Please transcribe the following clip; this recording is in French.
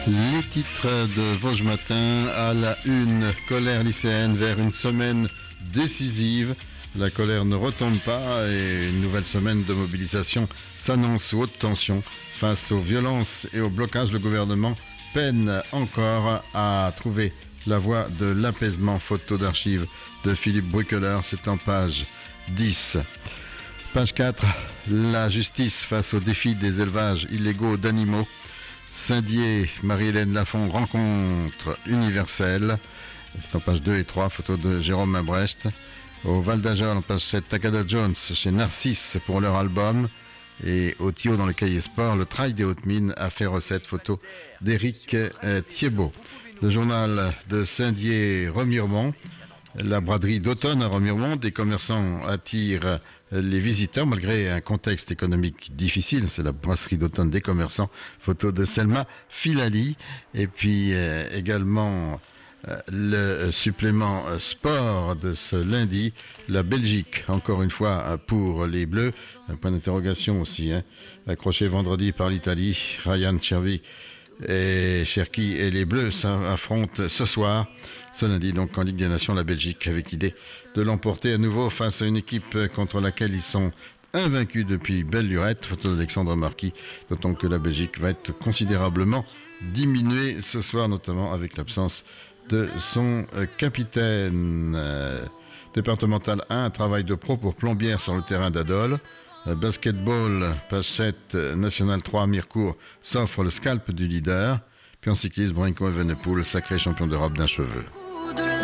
Les titres de Vosges Matin à la une. Colère lycéenne vers une semaine décisive. La colère ne retombe pas et une nouvelle semaine de mobilisation s'annonce sous haute tension. Face aux violences et au blocage, le gouvernement peine encore à trouver la voie de l'apaisement. Photo d'archives de Philippe Bruckeler, c'est en page 10. Page 4, la justice face au défi des élevages illégaux d'animaux. Saint-Dié, Marie-Hélène Lafont, rencontre universelle. C'est en page 2 et 3, photo de Jérôme Mabrecht. Au Val d'Ajol, en page 7, Takada Jones chez Narcisse pour leur album. Et au Thio dans le cahier sport, le trail des hautes mines a fait recette, photo d'Éric Thiebaud. Le journal de Saint-Dié-Remiremont, la braderie d'automne à Remiremont, des commerçants attirent les visiteurs malgré un contexte économique difficile. C'est la brasserie d'automne des commerçants, photo de Selma Filali. Et puis également le supplément sport de ce lundi, la Belgique, encore une fois pour les Bleus, un point d'interrogation aussi, accroché vendredi par l'Italie. Ryan Chervi et Cherki et les Bleus s'affrontent ce soir, ce lundi donc en Ligue des Nations, la Belgique avec l'idée de l'emporter à nouveau face à une équipe contre laquelle ils sont invaincus depuis belle lurette, photo d'Alexandre Marquis, d'autant que la Belgique va être considérablement diminuée ce soir, notamment avec l'absence de son capitaine. Départemental 1, un travail de pro pour plombière sur le terrain d'Adol. Basketball, page 7, National 3, Mirecourt s'offre le scalp du leader. Puis en cyclisme, Brinko Evenepoel, sacré champion d'Europe d'un cheveu.